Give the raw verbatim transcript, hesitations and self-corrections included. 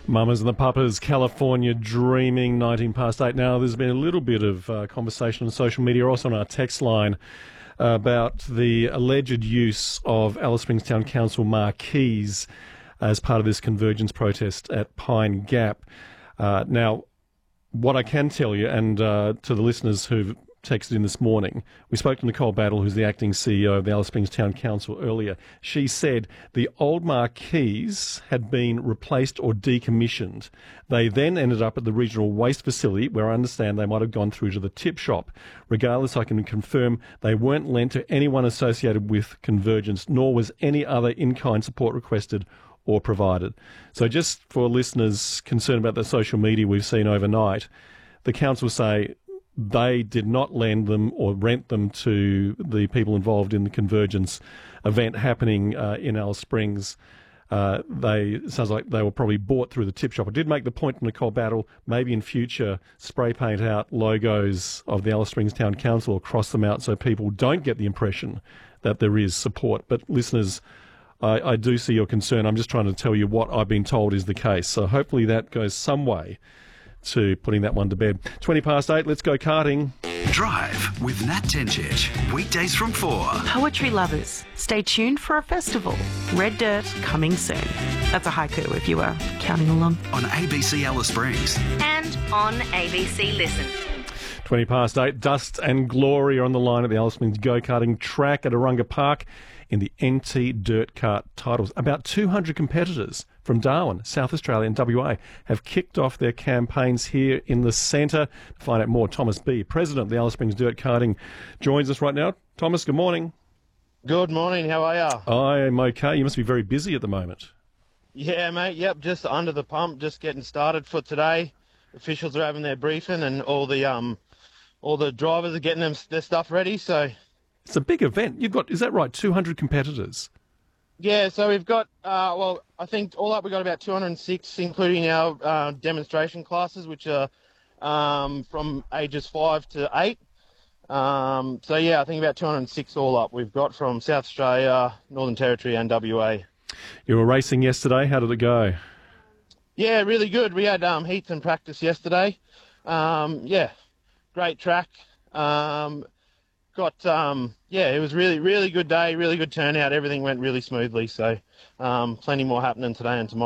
Mamas and the Papas, California Dreaming, nineteen past eight. Now, there's been a little bit of uh, conversation on social media, also on our text line, uh, about the alleged use of Alice Springs Town Council marquees as part of this convergence protest at Pine Gap. Uh, now, what I can tell you, and uh, to the listeners who've texted in this morning, we spoke to Nicole Battle, who's the acting C E O of the Alice Springs Town Council earlier. She said the old marquees had been replaced or decommissioned. They then ended up at the regional waste facility, where I understand they might have gone through to the tip shop. Regardless, I can confirm they weren't lent to anyone associated with Convergence, nor was any other in-kind support requested or provided. So just for listeners concerned about the social media we've seen overnight, the council say they did not lend them or rent them to the people involved in the Convergence event happening uh, in Alice Springs. Uh, they sounds like they were probably bought through the tip shop. I did make the point to Nicole Battle, maybe in future spray paint out logos of the Alice Springs Town Council or cross them out so people don't get the impression that there is support. But listeners, I, I do see your concern. I'm just trying to tell you what I've been told is the case. So hopefully that goes some way to putting that one to bed. twenty past eight, let's go karting. Drive with Nat Tenchich, weekdays from four. Poetry lovers, stay tuned for a festival. Red Dirt coming soon. That's a haiku if you were counting along. On A B C Alice Springs. And on A B C Listen. twenty past eight, Dust and Glory are on the line at the Alice Springs go-karting track at Arunga Park in the N T Dirt Kart titles. About two hundred competitors from Darwin, South Australia and W A have kicked off their campaigns here in the centre. To find out more, Thomas B., President of the Alice Springs Dirt Karting, joins us right now. Thomas, good morning. Good morning, how are you? I am okay. You must be very busy at the moment. Yeah, mate, yep, just under the pump, just getting started for today. Officials are having their briefing and all the um, all the drivers are getting them their stuff ready, so... It's a big event. You've got, is that right, two hundred competitors? Yeah, so we've got, uh, well, I think all up we've got about two hundred six, including our uh, demonstration classes, which are um, from ages five to eight. Um, so, yeah, I think about two hundred six all up we've got from South Australia, Northern Territory and W A. You were racing yesterday. How did it go? Yeah, really good. We had um, heats and practice yesterday. Um, yeah, great track. Um, got, um, yeah, it was really, really good day, really good turnout. Everything went really smoothly. So um, plenty more happening today and tomorrow.